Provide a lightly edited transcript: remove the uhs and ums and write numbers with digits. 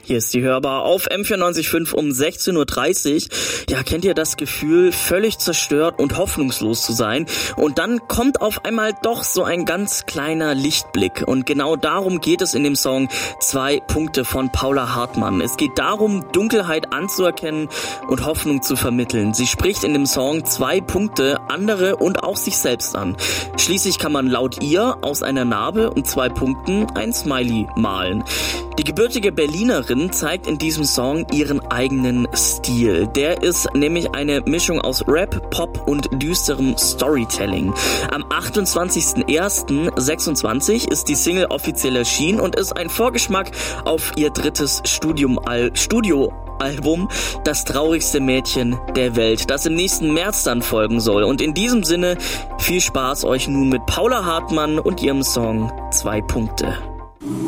Hier ist die Hörbar auf M94.5 um 16.30 Uhr. Ja, kennt ihr das Gefühl, völlig zerstört und hoffnungslos zu sein? Und dann kommt auf einmal doch so ein ganz kleiner Lichtblick. Und genau darum geht es in dem Song 2 Punkte von Paula Hartmann. Es geht darum, Dunkelheit anzuerkennen und Hoffnung zu vermitteln. Sie spricht in dem Song 2 Punkte, andere und auch sich selbst an. Schließlich kann man laut ihr aus einer Narbe und 2 Punkten ein Smiley malen. Die gebürtige Berlinerin zeigt in diesem Song ihren eigenen Stil. Der ist nämlich eine Mischung aus Rap, Pop und düsterem Storytelling. Am 28.01.26 ist die Single offiziell erschienen und ist ein Vorgeschmack auf ihr drittes Studioalbum, Das traurigste Mädchen der Welt, das im nächsten März dann folgen soll. Und in diesem Sinne viel Spaß euch nun mit Paula Hartmann und ihrem Song 2 Punkte.